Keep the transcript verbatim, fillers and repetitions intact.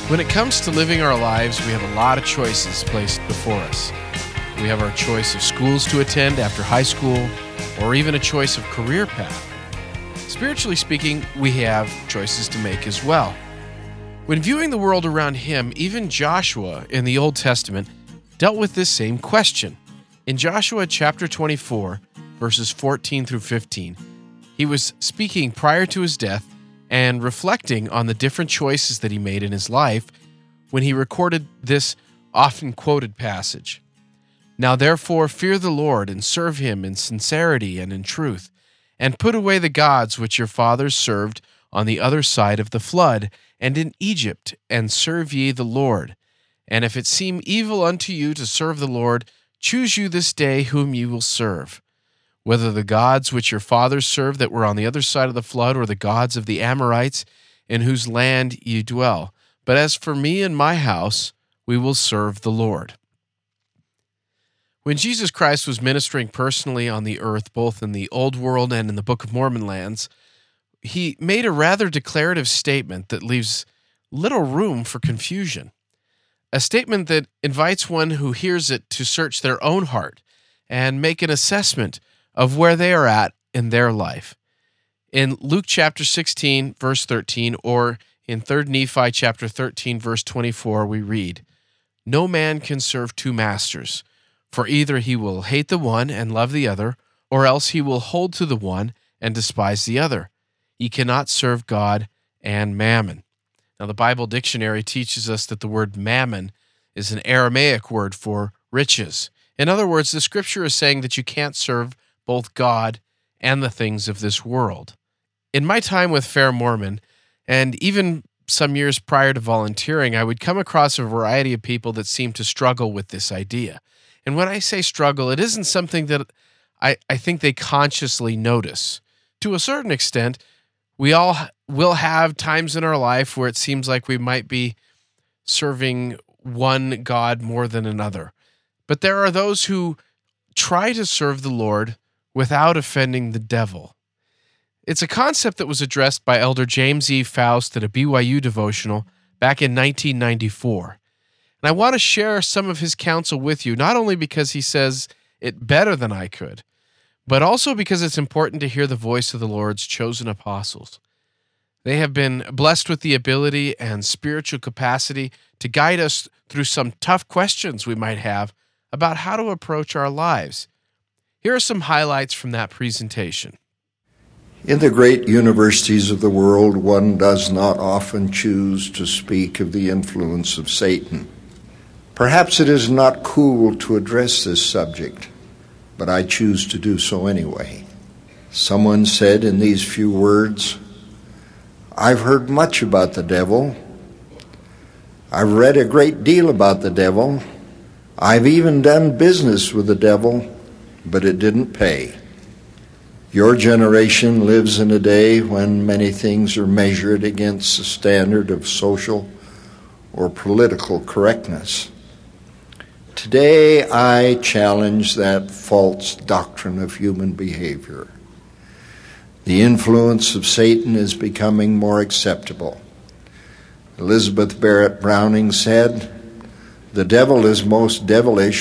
When it comes to living our lives, we have a lot of choices placed before us. We have our choice of schools to attend after high school, or even a choice of career path. Spiritually speaking, we have choices to make as well. When viewing the world around him, even Joshua in the Old Testament dealt with this same question. In Joshua chapter twenty-four, verses fourteen through fifteen, he was speaking prior to his death and reflecting on the different choices that he made in his life when he recorded this often quoted passage. Now therefore fear the Lord and serve him in sincerity and in truth, and put away the gods which your fathers served on the other side of the flood and in Egypt, and serve ye the Lord. And if it seem evil unto you to serve the Lord, choose you this day whom ye will serve, whether the gods which your fathers served that were on the other side of the flood, or the gods of the Amorites in whose land ye dwell. But as for me and my house, we will serve the Lord. When Jesus Christ was ministering personally on the earth, both in the Old World and in the Book of Mormon lands, he made a rather declarative statement that leaves little room for confusion. A statement that invites one who hears it to search their own heart and make an assessment of where they are at in their life. In Luke chapter sixteen, verse thirteen, or in Third Nephi chapter thirteen, verse twenty-four, we read, "No man can serve two masters, for either he will hate the one and love the other, or else he will hold to the one and despise the other. Ye cannot serve God and mammon." Now, the Bible dictionary teaches us that the word mammon is an Aramaic word for riches. In other words, the scripture is saying that you can't serve both God and the things of this world. In my time with Fair Mormon, and even some years prior to volunteering, I would come across a variety of people that seemed to struggle with this idea. And when I say struggle, it isn't something that I, I think they consciously notice. To a certain extent, we all will have times in our life where it seems like we might be serving one God more than another. But there are those who try to serve the Lord without offending the devil. It's a concept that was addressed by Elder James E. Faust at a B Y U devotional back in nineteen ninety-four. And I want to share some of his counsel with you, not only because he says it better than I could, but also because it's important to hear the voice of the Lord's chosen apostles. They have been blessed with the ability and spiritual capacity to guide us through some tough questions we might have about how to approach our lives. Here are some highlights from that presentation. In the great universities of the world, one does not often choose to speak of the influence of Satan. Perhaps it is not cool to address this subject, but I choose to do so anyway. Someone said in these few words, "I've heard much about the devil. I've read a great deal about the devil. I've even done business with the devil, but it didn't pay." Your generation lives in a day when many things are measured against the standard of social or political correctness. Today, I challenge that false doctrine of human behavior. The influence of Satan is becoming more acceptable. Elizabeth Barrett Browning said, "The devil is most devilish